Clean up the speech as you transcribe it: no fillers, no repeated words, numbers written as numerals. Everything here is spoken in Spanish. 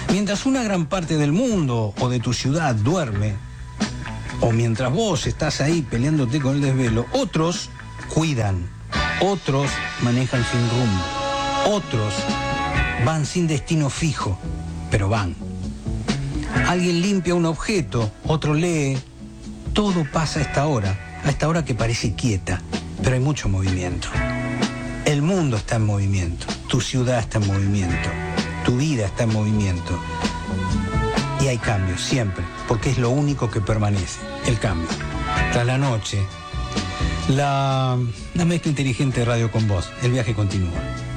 Mientras una gran parte del mundo o de tu ciudad duerme, o mientras vos estás ahí peleándote con el desvelo, otros cuidan, otros manejan sin rumbo, otros van sin destino fijo, pero van. Alguien limpia un objeto, otro lee. Todo pasa a esta hora que parece quieta, pero hay mucho movimiento. El mundo está en movimiento, tu ciudad está en movimiento, tu vida está en movimiento. Y hay cambios siempre, porque es lo único que permanece, el cambio. Tras la noche, la mezcla inteligente de Radio con Voz, el viaje continúa.